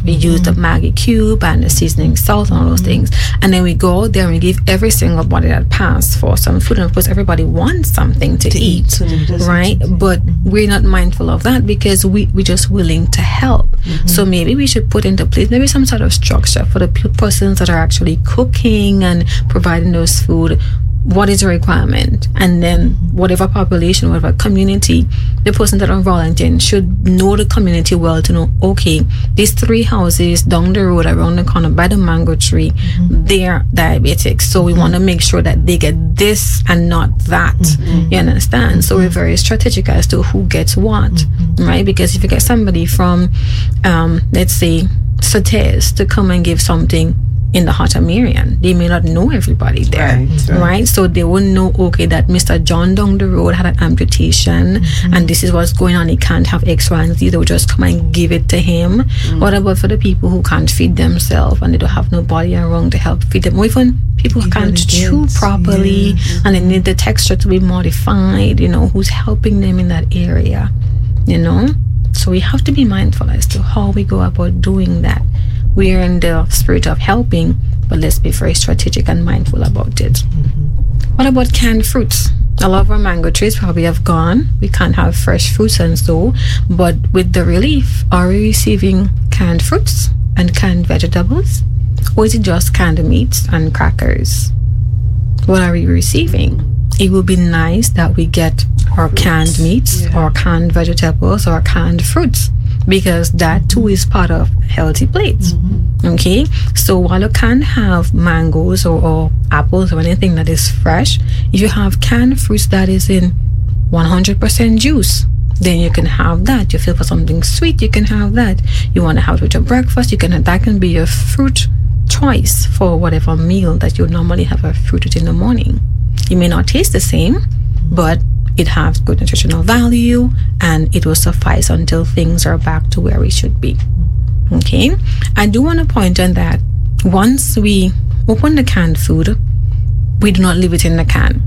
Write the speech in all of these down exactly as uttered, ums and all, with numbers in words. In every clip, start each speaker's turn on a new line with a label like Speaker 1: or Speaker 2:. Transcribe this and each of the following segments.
Speaker 1: We mm-hmm. use the Maggi cube and the seasoning salt and all those mm-hmm. things. And then we go out there and we give every single body that pass for some food. And of course, everybody wants something to, to eat, eat right? But mm-hmm. we're not mindful of that because we, we're just willing to help. Mm-hmm. So maybe we should put into place maybe some sort of structure for the p- persons that are actually cooking and providing those food. What is the requirement? And then whatever population, whatever community, the person that are volunteering should know the community well to know, okay, these three houses down the road around the corner by the mango tree, mm-hmm. they're diabetic. So we mm-hmm. want to make sure that they get this and not that. Mm-hmm. You understand? So we're very strategic as to who gets what, mm-hmm. right? Because if you get somebody from, um, let's say, Sautes to come and give something in the Hatamirian, they may not know everybody there, right, right. right? So they won't know, okay, that Mister John down the road had an amputation mm-hmm. and this is what's going on. He can't have X, Y, and Z. They will just come and give it to him. Mm-hmm. What about for the people who can't feed themselves and they don't have nobody around to help feed them? Or even people who can't chew properly yeah. and they need the texture to be modified, you know, who's helping them in that area, you know? So we have to be mindful as to how we go about doing that. We're in the spirit of helping, but let's be very strategic and mindful about it. Mm-hmm. What about canned fruits? A lot of our mango trees probably have gone. We can't have fresh fruits and so, but with the relief, are we receiving canned fruits and canned vegetables? Or is it just canned meats and crackers? What are we receiving? It would be nice that we get our fruits. Canned meats yeah. or canned vegetables or canned fruits, because that too is part of healthy plates. Mm-hmm. Okay, so while you can't have mangoes or, or apples or anything that is fresh, if you have canned fruits that is in one hundred percent juice, then you can have that. You feel for something sweet, you can have that. You want to have it with your breakfast, you can. That can be your fruit choice for whatever meal that you normally have a fruit with in the morning. It may not taste the same, but it has good nutritional value and it will suffice until things are back to where we should be. Okay, I do want to point on that once we open the canned food, we do not leave it in the can.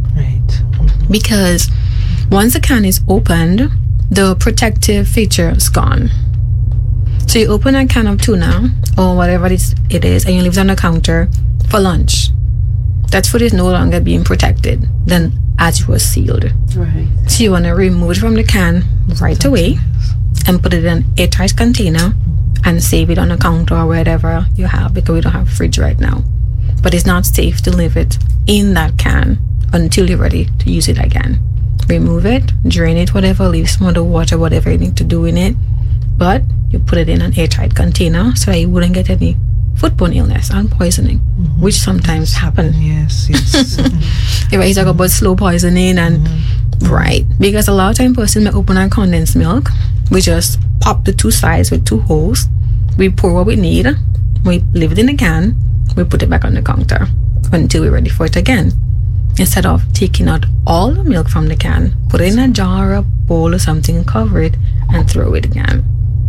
Speaker 2: Right.
Speaker 1: Because once the can is opened, the protective feature is gone. So you open a can of tuna or whatever it is, it is and you leave it on the counter for lunch. That food is no longer being protected than as it was sealed.
Speaker 2: Right.
Speaker 1: So you want to remove it from the can right That's away nice. And put it in an airtight container and save it on the counter or wherever you have, because we don't have a fridge right now. But it's not safe to leave it in that can until you're ready to use it again. Remove it, drain it, whatever, leave some of the water, whatever you need to do in it. But you put it in an airtight container so that you wouldn't get any foodborne illness and poisoning, mm-hmm. which sometimes happen.
Speaker 2: Yes, yes.
Speaker 1: If I talk about slow poisoning and mm-hmm. right, because a lot of times person may open our condensed milk, we just pop the two sides with two holes, we pour what we need, we leave it in a can, we put it back on the counter until we're ready for it again. Instead of taking out all the milk from the can, put it in a jar or a bowl or something, cover it and throw it again.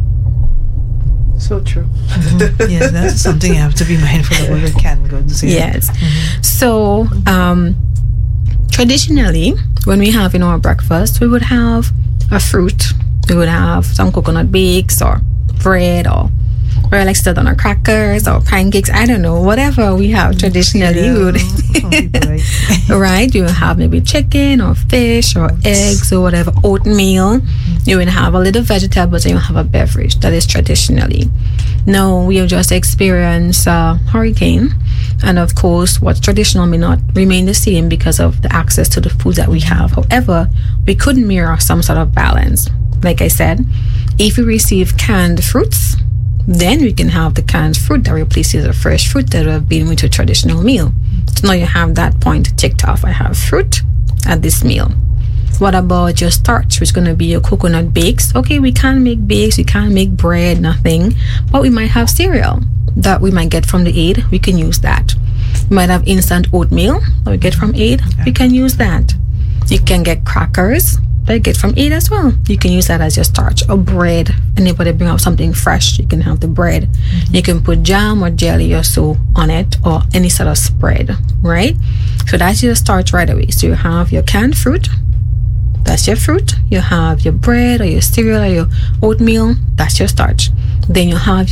Speaker 2: So true. Mm-hmm. Yes, that's something you have to be mindful of with canned goods. Yeah.
Speaker 1: Yes. Mm-hmm. So, um, traditionally, when we have in our breakfast, we would have a fruit. We would have some coconut bakes or bread or or like still on our crackers or pancakes. I don't know, whatever we have traditionally. Yeah. We would, right? You would have maybe chicken or fish or eggs or whatever, oatmeal. You would have a little vegetables and you have a beverage. That is traditionally. Now we have just experienced a hurricane, and of course what's traditional may not remain the same because of the access to the food that we have. However, we could mirror some sort of balance. Like I said, if we receive canned fruits, then we can have the canned fruit that replaces the fresh fruit that would have been with a traditional meal. So now you have that point ticked off. I have fruit at this meal. What about your starch, which is going to be your coconut bakes? Okay, we can't make bakes, we can't make bread, nothing. But we might have cereal that we might get from the aid. We can use that. We might have instant oatmeal that we get from aid. We can use that. You can get crackers that you get from aid as well. You can use that as your starch. Or bread. Anybody bring up something fresh, you can have the bread. Mm-hmm. You can put jam or jelly or so on it, or any sort of spread, right? So that's your starch right away. So you have your canned fruit. That's your fruit. You have your bread or your cereal or your oatmeal. That's your starch. Then you have